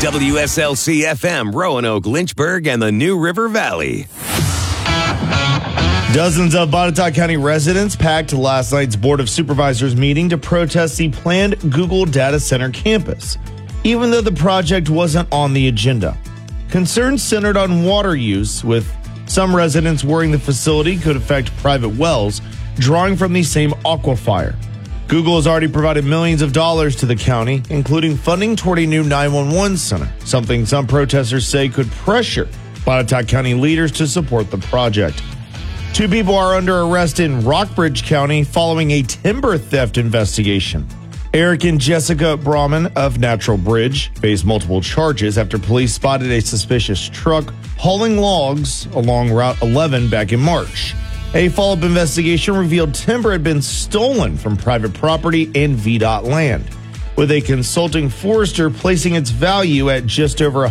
WSLC FM, Roanoke, Lynchburg, and the New River Valley. Dozens of Botetourt County residents packed last night's Board of Supervisors meeting to protest the planned Google data center campus, even though the project wasn't on the agenda. Concerns centered on water use, with some residents worrying the facility could affect private wells drawing from the same aquifer. Google has already provided millions of dollars to the county, including funding toward a new 911 center, something some protesters say could pressure Botetourt County leaders to support the project. 2 people are under arrest in Rockbridge County following a timber theft investigation. Eric and Jessica Brahman of Natural Bridge face multiple charges after police spotted a suspicious truck hauling logs along Route 11 back in March. A follow-up investigation revealed timber had been stolen from private property and VDOT land, with a consulting forester placing its value at just over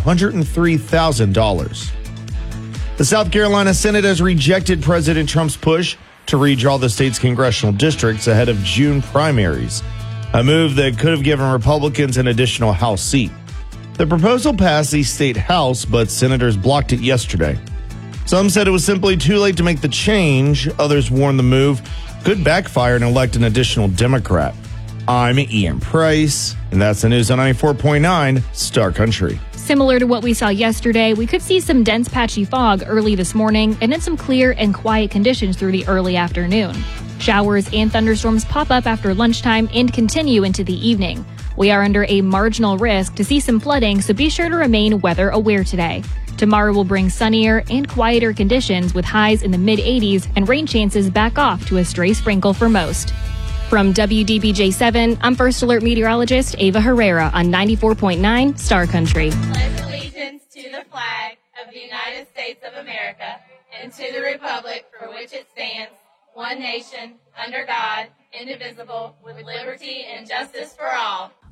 $103,000. The South Carolina Senate has rejected President Trump's push to redraw the state's congressional districts ahead of June primaries, a move that could have given Republicans an additional House seat. The proposal passed the state House, but senators blocked it yesterday. Some said it was simply too late to make the change. Others warned the move could backfire and elect an additional Democrat. I'm Ian Price, and that's the news on 94.9 Star Country. Similar to what we saw yesterday, we could see some dense patchy fog early this morning and then some clear and quiet conditions through the early afternoon. Showers and thunderstorms pop up after lunchtime and continue into the evening. We are under a marginal risk to see some flooding, so be sure to remain weather aware today. Tomorrow will bring sunnier and quieter conditions with highs in the mid-80s and rain chances back off to a stray sprinkle for most. From WDBJ7, I'm First Alert meteorologist Ava Herrera on 94.9 Star Country. Pledge allegiance to the flag of the United States of America and to the republic for which it stands, one nation, under God, indivisible, with liberty and justice for all.